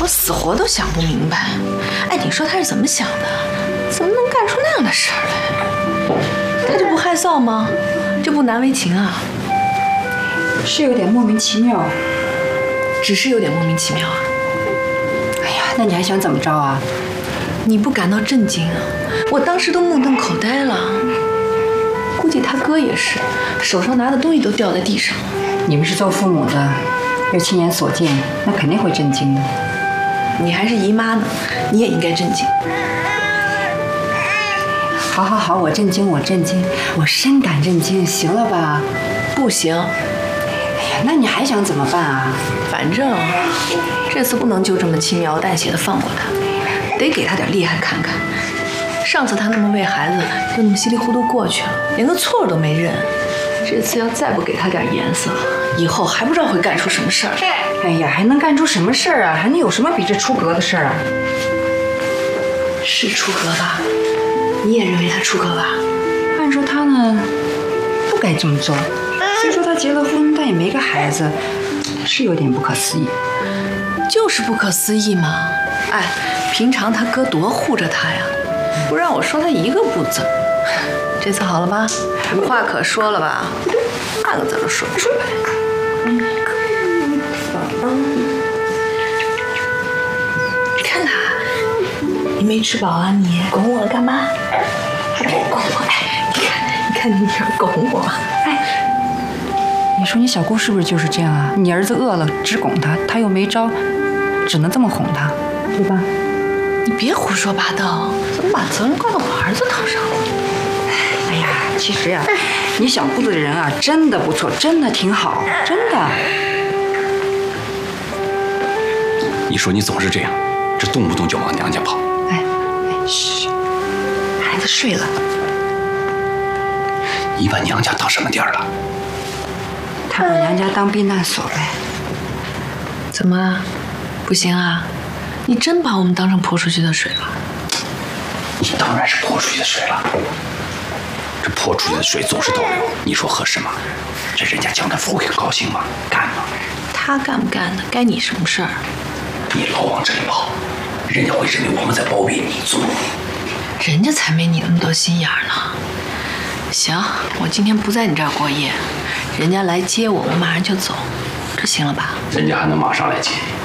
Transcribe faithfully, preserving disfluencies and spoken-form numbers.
我死活都想不明白。哎，你说他是怎么想的？怎么能干出那样的事儿来？他就不害臊吗？就不难为情啊？ 是有点莫名其妙， 只是有点莫名其妙啊。 哎呀，那你还想怎么着啊？ 你不感到震惊啊？我当时都目瞪口呆了。估计他哥也是，手上拿的东西都掉在地上。 你们是做父母的，又亲眼所见，那肯定会震惊的。 你还是姨妈呢，你也应该震惊。 好好好，我震惊，我震惊，我深感震惊，行了吧？ 不行。 哎呀，那你还想怎么办啊？ 反正这次不能就这么轻描淡写的放过他，得给他点厉害看看。上次他那么为孩子就那么稀里糊涂过去了，连个错都没认。这次要再不给他点颜色，以后还不知道会干出什么事儿。 哎呀，还能干出什么事儿啊？还能有什么比这出格的事儿啊？ 是出格吧？你也认为他出格吧？ 按说他呢，不该这么做。虽说他结了婚，但也没个孩子，是有点不可思议。 就是不可思议嘛！哎，平常他哥多护着他呀，不让我说他一个不字。这次好了吧？无话可说了吧？半个字都说不出来。你看他，你没吃饱啊你？拱我干嘛？还给我拱我？哎，你看，你看你这样拱我。哎， 你说你小姑是不是就是这样啊？你儿子饿了只拱他，他又没招，只能这么哄他，对吧？ 你别胡说八道，怎么把责任怪到我儿子头上了？ 哎呀，其实呀、啊，你小姑子的人啊，真的不错，真的挺好，真的。 你说你总是这样，这动不动就往娘家跑。 哎哎，嘘，孩子睡了。 你把娘家当什么地儿了？ 他把娘家当避难所呗。 怎么，不行啊？你真把我们当成泼出去的水了？ 你当然是泼出去的水了。这泼出去的水总是倒流，你说合适吗？这人家江大夫会高兴吗？干吗？ 他干不干的，该你什么事儿？ 你老往这里跑，人家会认为我们在包庇你、纵容你。 人家才没你那么多心眼呢。行，我今天不在你这儿过夜，人家来接我，我马上就走，这行了吧？ 人家还能马上来接你。